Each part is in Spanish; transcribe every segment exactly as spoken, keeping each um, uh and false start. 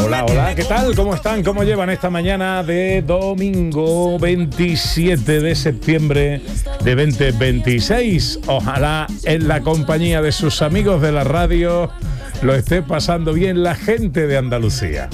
Hola, hola, ¿qué tal? ¿Cómo están? ¿Cómo llevan esta mañana de domingo veintisiete de septiembre de veinte veintiséis? Ojalá en la compañía de sus amigos de la radio lo esté pasando bien la gente de Andalucía.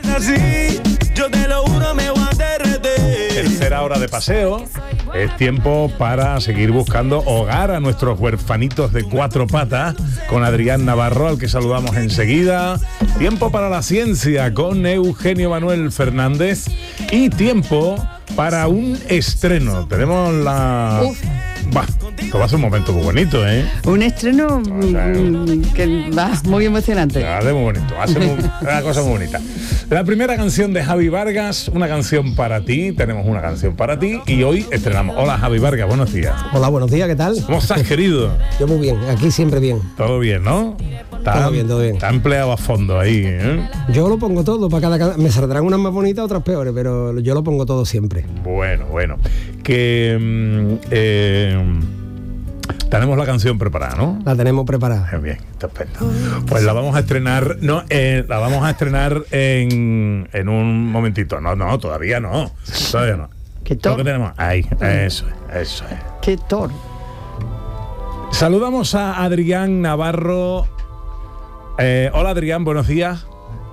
Tercera hora de paseo. Es tiempo para seguir buscando hogar a nuestros huerfanitos de cuatro patas con Adrián Navarro, al que saludamos enseguida. Tiempo para la ciencia con Eugenio Manuel Fernández. Y tiempo para un estreno. Tenemos la... Uf. Bah, esto va a ser un momento muy bonito, ¿eh? Un estreno O sea, mm, que va muy emocionante. Va a ser muy bonito, va a ser muy- una cosa muy bonita. La primera canción de Javi Vargas, una canción para ti. Tenemos una canción para ti y hoy estrenamos. Hola, Javi Vargas, buenos días. Hola, buenos días, ¿qué tal? ¿Cómo estás, querido? Yo muy bien, aquí siempre bien. Todo bien, ¿no? Está, Todo bien, todo bien. Está empleado a fondo ahí, ¿eh? Yo lo pongo todo, para cada ca- me saldrán unas más bonitas, otras peores, pero yo lo pongo todo siempre. Bueno, bueno. Que mm, eh, tenemos la canción preparada, ¿no? La tenemos preparada. Eh, Bien, estupendo. Pues la vamos a estrenar, no, eh, la vamos a estrenar en, en un momentito. No, no, todavía no. Todavía no. ¿Qué Lo tor? que tenemos ahí, eso es, eso es. ¿Qué tor? Saludamos a Adrián Navarro. Eh, hola, Adrián, buenos días.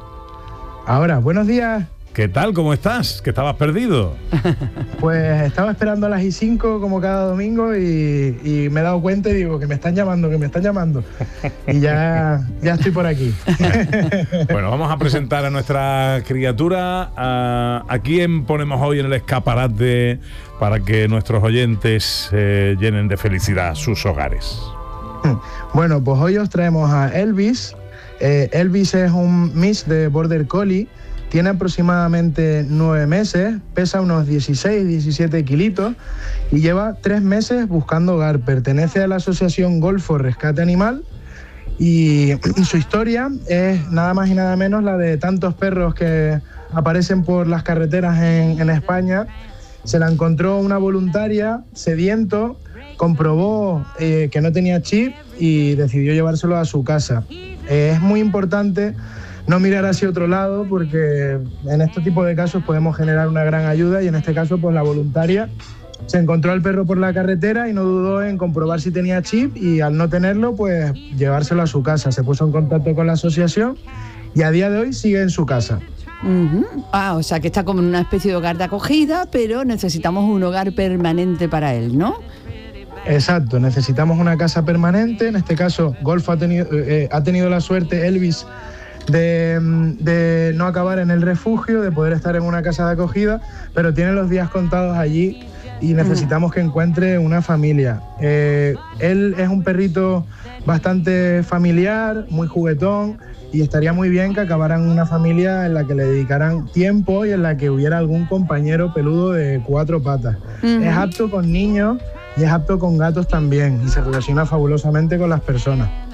Ahora, buenos días. ¿Qué tal? ¿Cómo estás? ¿Que estabas perdido? Pues estaba esperando a las I cinco como cada domingo y, y me he dado cuenta y digo que me están llamando, que me están llamando. Y ya, ya estoy por aquí. Bueno, vamos a presentar a nuestra criatura. ¿A, a quién ponemos hoy en el escaparate para que nuestros oyentes eh, llenen de felicidad sus hogares? Bueno, pues hoy os traemos a Elvis. Eh, Elvis es un mix de Border Collie. Tiene aproximadamente nueve meses, pesa unos dieciséis, diecisiete kilitos y lleva tres meses buscando hogar. Pertenece a la asociación Golfo Rescate Animal y su historia es nada más y nada menos la de tantos perros que aparecen por las carreteras en, en España. Se la encontró una voluntaria sediento, comprobó eh, que no tenía chip y decidió llevárselo a su casa. Eh, es muy importante no mirar hacia otro lado porque en este tipo de casos podemos generar una gran ayuda y en este caso pues la voluntaria se encontró al perro por la carretera y no dudó en comprobar si tenía chip y al no tenerlo pues llevárselo a su casa. Se puso en contacto con la asociación y a día de hoy sigue en su casa. Ujú. Ah, o sea que está como en una especie de hogar de acogida, pero necesitamos un hogar permanente para él, ¿no? Exacto, necesitamos una casa permanente. En este caso Golfo ha tenido, eh, ha tenido la suerte, Elvis, De, de no acabar en el refugio, de poder estar en una casa de acogida, pero tiene los días contados allí y necesitamos que encuentre una familia. Eh, él es un perrito bastante familiar, muy juguetón y estaría muy bien que acabara en una familia en la que le dedicaran tiempo y en la que hubiera algún compañero peludo de cuatro patas. Ujú. Es apto con niños y es apto con gatos también y se relaciona fabulosamente con las personas.